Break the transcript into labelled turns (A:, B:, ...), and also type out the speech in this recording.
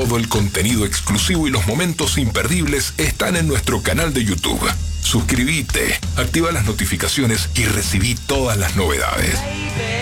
A: Todo el contenido exclusivo y los momentos imperdibles están en nuestro canal de YouTube. Suscríbete, activa las notificaciones y recibí todas las novedades.